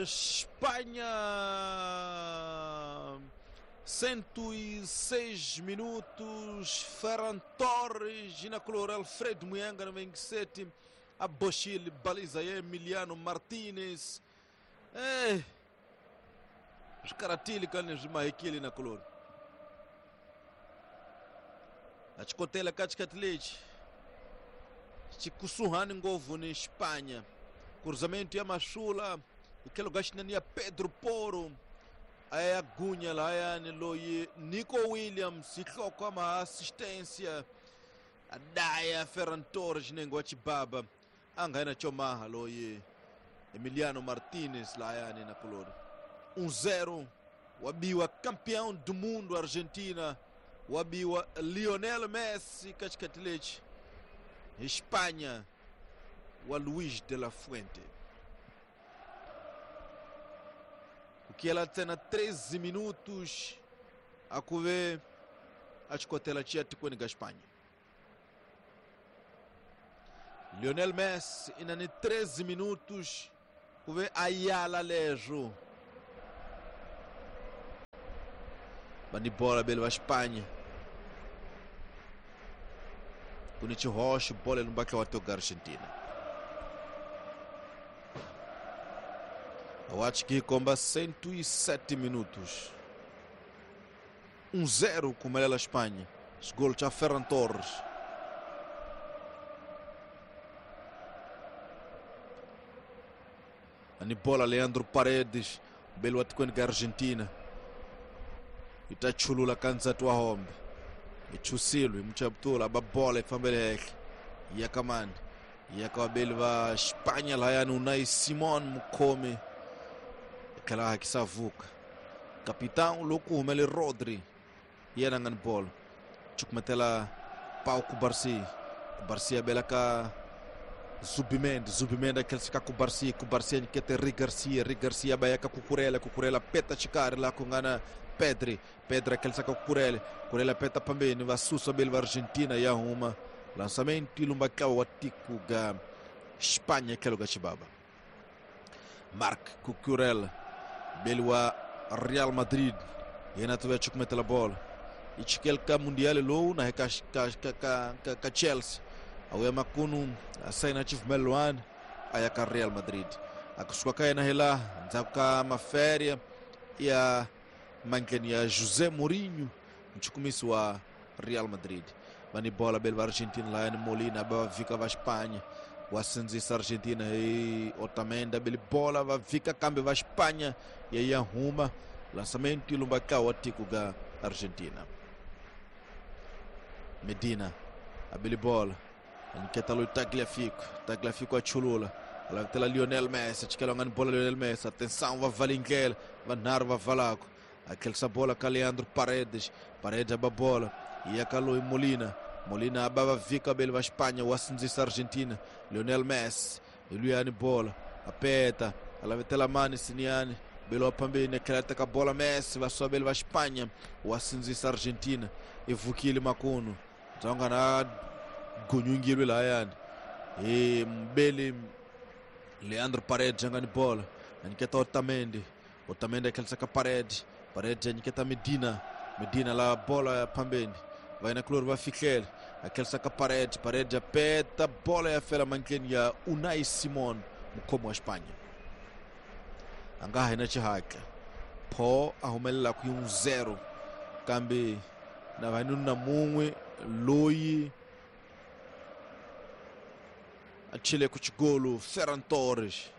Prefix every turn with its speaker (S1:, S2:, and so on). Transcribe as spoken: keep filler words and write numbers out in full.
S1: Espanha. cento e seis minutos. Ferran Torres na color Alfredo Muyanga na vinte e sete. A Bochil baliza aí Emiliano Martinez. É. Os caratili canes maikili na color. A chicotela caticatleite. Chicusuhani ngovu na Espanha. Cruzamento ya Machula. Aquele gastinania Pedro Poro. Aí a Gunha lá, aí Loye Nico Williams, e com uma assistência. A Daya Ferran Torres, Nenguachibaba. Angaina Chomaha, Loye Emiliano Martinez, lá, aí na color. um zero. Wabiwa campeão do mundo, Argentina. Wabiwa Lionel Messi, Cascatelete. Espanha. Wa Luís de la Fuente. O que ela tem na treze minutos a cover a escotela tinha tipo na Espanha. Lionel Messi ainda em treze minutos cover Ayala Lejo. Bani bola pela Espanha. Kunichi Rocha, bola no baque até o Argentina. Eu acho que comba cento e sete minutos. um zero com ela Espanha. Os gols de Ferran Torres. A bola Leandro Paredes. Belo atacante da Argentina. E tá chulula cansa tua homem. E chusilo, e muita bola, a bola e família. E a camanda. E a cabelo va Espanha lá no Unai Simon Mukome. Aquela que savuca. Capitão louco Meli Rodri. E era ngan bola. Chuk metela pau com Barci. Barci a bela ka Zubimendi. Zubimendi aquele fica com Barci. Com Barci que tem Rick Garcia. Rick Garcia baia com Cucurella. Cucurella peta chicar lá com gana Pedri. Pedri aquele saca com Cucurella. Cucurella peta também. Va sussa bela Argentina e arruma. Lançamento ilumba kao atiku ga Espanha aquele gachibaba. Marc Cucurella. Belwa Real Madrid. E na tuve chuk metela bola. E chikel ka mundial lo na ka ka ka ka Chelsea. Awe makunu asaina chief Meluan ayaka Real Madrid. Akuswa kaya na hela nzaka maferia ya mankeni ya José Mourinho mchukumisi wa Real Madrid. Bani bola belwa Argentina lá em Molina ba fica va Espanha. O ascendente Argentina e Otamendi beli bola vai ficar câmbio va Espanha e aí arruma lançamento e lumbacau atico ga Argentina. Medina a beli bola inquieta lo Tagliafico Tagliafico a chulula ela tela Lionel Messi que longan bola Lionel Messi atenção va Valinguel va Narva Valaco aquele essa bola com Leandro Paredes Paredes a bola e a Calo Molina Molina abava fica belo va Espanha o ascendente Argentina Lionel Messi e lui a bola apeta ela tela mani siniani belo pambene que ela a bola Messi va só belo va Espanha o ascendente Argentina e Vukile Macuno jonga na Gunyungiro lá yan e Mbele Leandro Paredes jonga ni bola aniketa Otamendi Otamendi aquele saca Paredes Paredes aniketa Medina Medina lá bola pambene vai na cloro vai ficar aquele saca Paredes Paredes apeta bola é a fera manquenia Unai Simon como a Espanha angahe na chihaka po ahumela ku um zero kambe na vai nuna mungwe Loye a Chile com o golo Ferran Torres